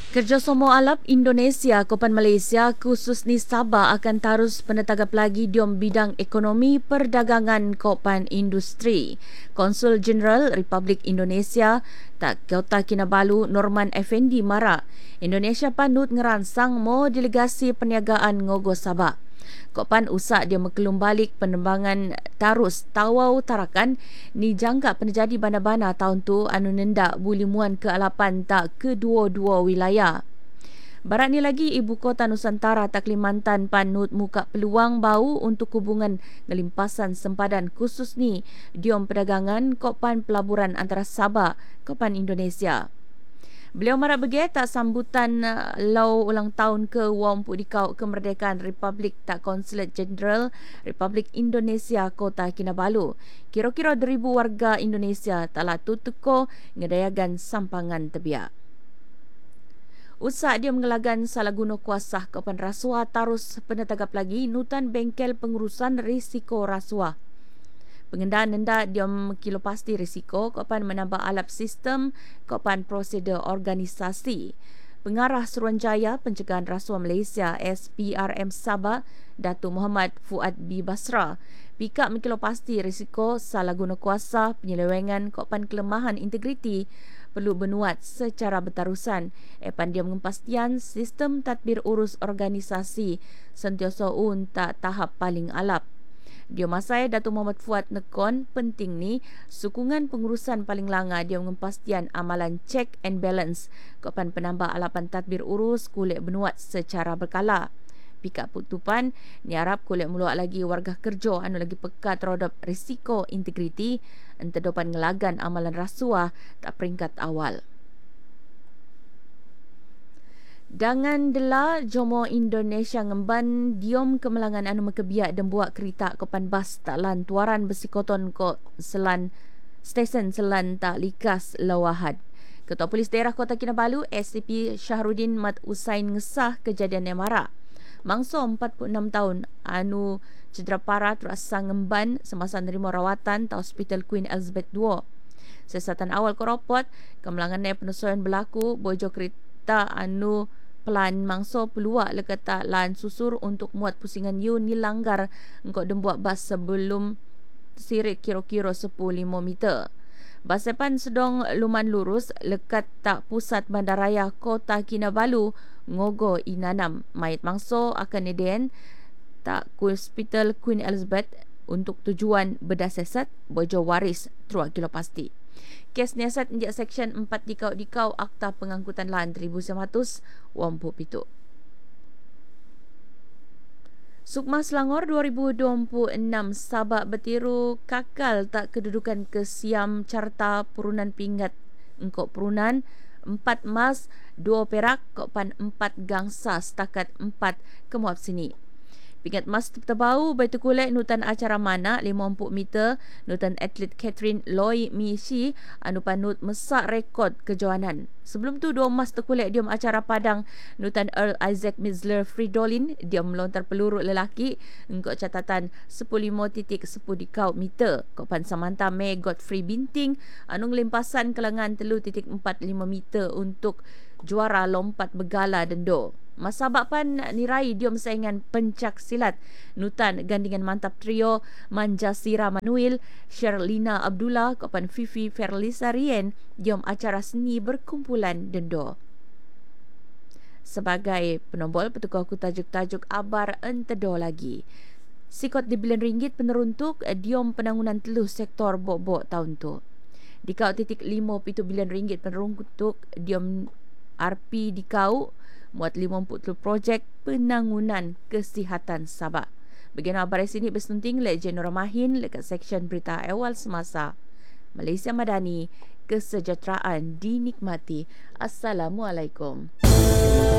Kerjasama alap Indonesia Kopan Malaysia khusus ni Sabah akan terus penetagap lagi diom bidang ekonomi perdagangan Kopan Industri. Konsul Jeneral Republik Indonesia tak Kota Kinabalu Norman Effendi mara Indonesia panut ngeransang mo delegasi perniagaan ngogo Sabah. Kopan usak dia mekelum balik penerbangan tarus tawau tarakan ni jangka penjadi bana-bana tahun tu anu nendak bulimuan ke alapan tak kedua-dua wilayah. Barat ni lagi Ibu Kota Nusantara tak Kalimantan panut muka peluang bau untuk hubungan ngelimpasan sempadan khusus ni diom perdagangan Kopan pelaburan antara Sabah Kopan Indonesia. Beliau marak begi tak sambutan lau ulang tahun ke-20 dikau kemerdekaan Republik tak Konsulat Jeneral Republik Indonesia Kota Kinabalu. Kira-kira 2,000 warga Indonesia telah tutuko ngedayagan sampangan tebiak. Usak dia mengelagan salah guna kuasa Kopan rasuah tarus penetagap lagi nutan bengkel pengurusan risiko rasuah. Pengendaan hendak dia kilo pasti risiko Kopan menambah alap sistem Kopan prosedur organisasi. Pengarah Suruhanjaya Pencegahan Rasuah Malaysia SPRM Sabah Datuk Muhammad Fuad B. Basra pikak mengkilo pasti risiko salah guna kuasa penyelewengan Kopan kelemahan integriti perlu benuat secara bertarusan. Epan dia mengepastian sistem tadbir urus organisasi sentiasa tak tahap paling alap. Dia masai Datuk Muhammad Fuad nekon penting ni sokongan pengurusan paling langa dia mengepastian amalan check and balance Kopan penambah alapan tadbir urus kulit benuat secara berkala. Pikak putupan ni harap kulit meluak lagi warga kerja anu lagi peka terhadap risiko integriti entedopan ngelagan amalan rasuah tak peringkat awal. Dangan dela Jomo Indonesia ngemban diom kemelangan anu mekebiak dan buat kereta Kopan bas tak lan tuaran besikoton ko selan stesen selan tak likas lawahad. Ketua Polis Daerah Kota Kinabalu SCP Syahrudin Mat Usain ngesah kejadian yang marak. Mangsa 46 tahun anu cedera parah terasa ngemban semasa nerima rawatan di Hospital Queen Elizabeth II. Siasatan awal koropot kemelangan penyesuaian berlaku bojo kereta anu pelan mangso peluak lekata lan susur untuk muat pusingan you ni langgar engkau dembuat bas sebelum sirik kira-kira 10 meter. Bas depan sedang luman lurus lekat tak pusat bandaraya Kota Kinabalu ngogo inanam. Mayat mangso akan eden tak Hospital Queen Elizabeth untuk tujuan bedah sesat bojo waris teruk kilo pasti. Kes niasat injak Seksyen 4 dikau Akta Pengangkutan Lahan 1987. Sukma Selangor 2026 Sabah bertiru kakal tak kedudukan ke Siam Carta Purunan Pingat engkau purunan 4 emas 2 perak Kopan 4 gangsa setakat 4 kemuap sini. Pingat emas terbau baitu kulit nutan acara mana 50 meter nutan atlet Catherine Loy Mishi anu panut mesak rekod kejohanan. Sebelum tu 2 emas terkulit diom acara padang nutan Earl Isaac Mizler Fridolin dia melontar peluru lelaki engkau catatan 15.10 dikau meter. Kopan Samantha May Godfrey Binting anu ngelimpasan kelangan 3.45 meter untuk juara lompat begala dendo. Masa bakpan nirai diom saingan pencak silat nutan gandingan mantap trio Manjasira Manuel, Sherlina Abdullah, Kopan Fifi Ferlisa Rien diom acara seni berkumpulan dendo. Sebagai penombol petukar aku tajuk-tajuk abar entedo lagi. Sikot di bilion ringgit peneruntuk diom penangunan teluh sektor bok-bok tahun tu. Dikau titik 5.7 bilion ringgit peneruntuk diom RP dikau muat 50 projek penangunan kesihatan Sabah. Bagian abar sini bersunting Legend Ramahin dekat Seksyen Berita Awal Semasa. Malaysia Madani, kesejahteraan dinikmati. Assalamualaikum.